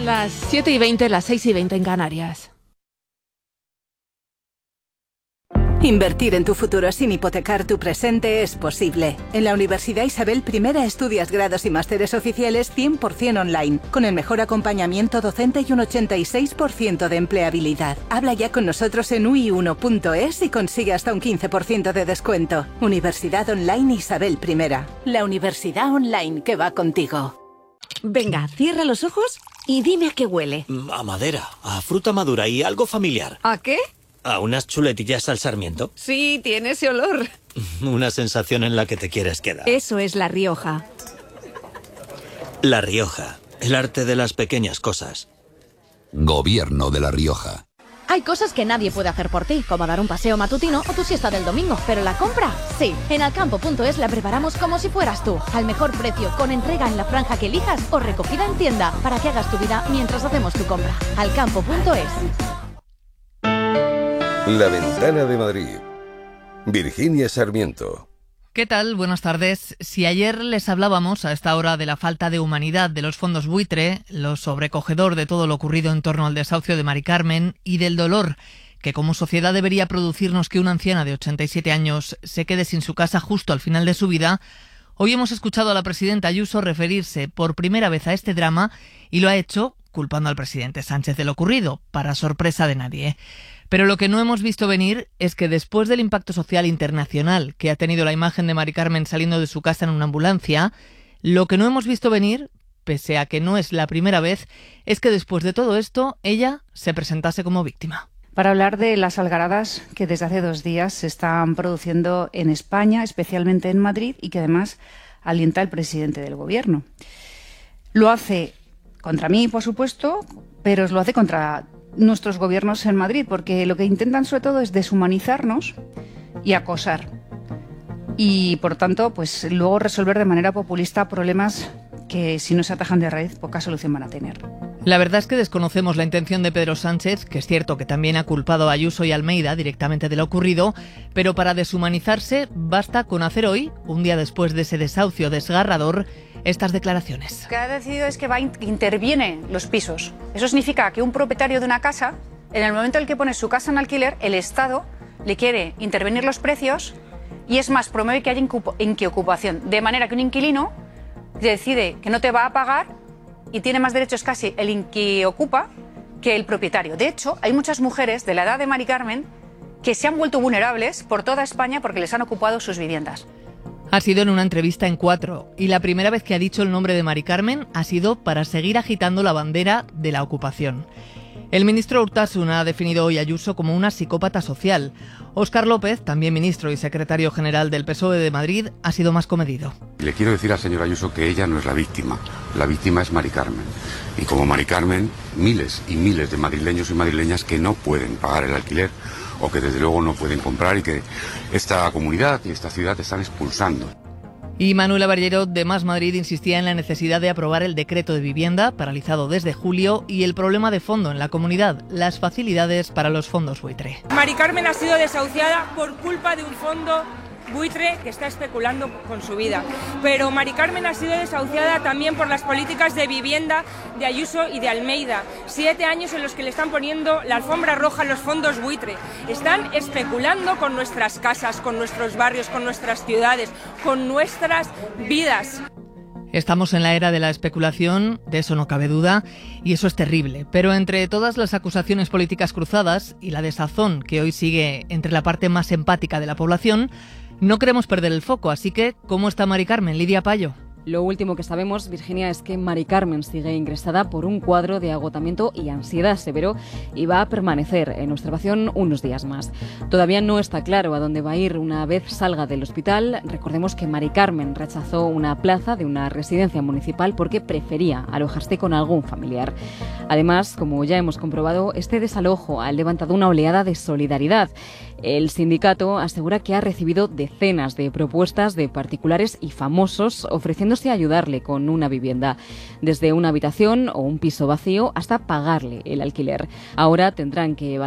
Las 7:20, las 6:20 en Canarias. Invertir en tu futuro sin hipotecar tu presente es posible. En la Universidad Isabel I estudias grados y másteres oficiales 100% online, con el mejor acompañamiento docente y un 86% de empleabilidad. Habla ya con nosotros en ui1.es y consigue hasta un 15% de descuento. Universidad Online Isabel I. La universidad online que va contigo. Venga, cierra los ojos y dime a qué huele. A madera, a fruta madura y algo familiar. ¿A qué? ¿A unas chuletillas al sarmiento? Sí, tiene ese olor. Una sensación en la que te quieres quedar. Eso es La Rioja. La Rioja, el arte de las pequeñas cosas. Gobierno de La Rioja. Hay cosas que nadie puede hacer por ti, como dar un paseo matutino o tu siesta del domingo, pero la compra, sí. En alcampo.es la preparamos como si fueras tú, al mejor precio, con entrega en la franja que elijas o recogida en tienda, para que hagas tu vida mientras hacemos tu compra. Alcampo.es. La Ventana de Madrid. Virginia Sarmiento. ¿Qué tal? Buenas tardes. Si ayer les hablábamos a esta hora de la falta de humanidad de los fondos buitre, lo sobrecogedor de todo lo ocurrido en torno al desahucio de Mari Carmen y del dolor que como sociedad debería producirnos que una anciana de 87 años se quede sin su casa justo al final de su vida, hoy hemos escuchado a la presidenta Ayuso referirse por primera vez a este drama y lo ha hecho culpando al presidente Sánchez de lo ocurrido, para sorpresa de nadie. Pero lo que no hemos visto venir es que después del impacto social internacional que ha tenido la imagen de Mari Carmen saliendo de su casa en una ambulancia, lo que no hemos visto venir, pese a que no es la primera vez, es que después de todo esto ella se presentase como víctima. Para hablar de las algaradas que desde hace 2 días se están produciendo en España, especialmente en Madrid, y que además alienta el presidente del Gobierno. Lo hace contra mí, por supuesto, pero lo hace contra nuestros gobiernos en Madrid, porque lo que intentan sobre todo es deshumanizarnos y acosar. Y por tanto, pues luego resolver de manera populista problemas que si no se atajan de raíz, poca solución van a tener. La verdad es que desconocemos la intención de Pedro Sánchez, que es cierto que también ha culpado a Ayuso y Almeida directamente de lo ocurrido, pero para deshumanizarse basta con hacer hoy, un día después de ese desahucio desgarrador, estas declaraciones. Lo que ha decidido es que interviene los pisos. Eso significa que un propietario de una casa, en el momento en el que pone su casa en alquiler, el Estado le quiere intervenir los precios y es más, promueve que haya inquiocupación. De manera que un inquilino decide que no te va a pagar y tiene más derechos casi el inquiocupa que el propietario. De hecho, hay muchas mujeres de la edad de Mari Carmen que se han vuelto vulnerables por toda España porque les han ocupado sus viviendas. Ha sido en una entrevista en 4 y la primera vez que ha dicho el nombre de Mari Carmen ha sido para seguir agitando la bandera de la ocupación. El ministro Urtasun ha definido hoy a Ayuso como una psicópata social. Óscar López, también ministro y secretario general del PSOE de Madrid, ha sido más comedido. Le quiero decir al señor Ayuso que ella no es la víctima es Mari Carmen. Y como Mari Carmen, miles y miles de madrileños y madrileñas que no pueden pagar el alquiler o que desde luego no pueden comprar y que esta comunidad y esta ciudad están expulsando. Y Manuela Barbero, de Más Madrid, insistía en la necesidad de aprobar el decreto de vivienda, paralizado desde julio, y el problema de fondo en la comunidad, las facilidades para los fondos buitre. Mari Carmen ha sido desahuciada por culpa de un fondo buitre que está especulando con su vida. Pero Mari Carmen ha sido desahuciada también por las políticas de vivienda de Ayuso y de Almeida. 7 años en los que le están poniendo la alfombra roja a los fondos buitre. Están especulando con nuestras casas, con nuestros barrios, con nuestras ciudades, con nuestras vidas. Estamos en la era de la especulación, de eso no cabe duda, y eso es terrible. Pero entre todas las acusaciones políticas cruzadas y la desazón que hoy sigue entre la parte más empática de la población, no queremos perder el foco, así que, ¿cómo está Mari Carmen? Lidia Payo. Lo último que sabemos, Virginia, es que Mari Carmen sigue ingresada por un cuadro de agotamiento y ansiedad severo y va a permanecer en observación unos días más. Todavía no está claro a dónde va a ir una vez salga del hospital. Recordemos que Mari Carmen rechazó una plaza de una residencia municipal porque prefería alojarse con algún familiar. Además, como ya hemos comprobado, este desalojo ha levantado una oleada de solidaridad. El sindicato asegura que ha recibido decenas de propuestas de particulares y famosos ofreciéndose a ayudarle con una vivienda, desde una habitación o un piso vacío hasta pagarle el alquiler. Ahora tendrán que